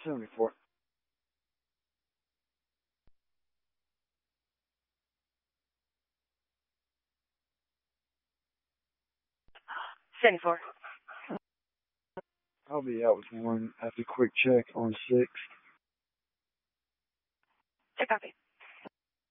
74. 74. I'll be out with one after quick check on 6. Check copy.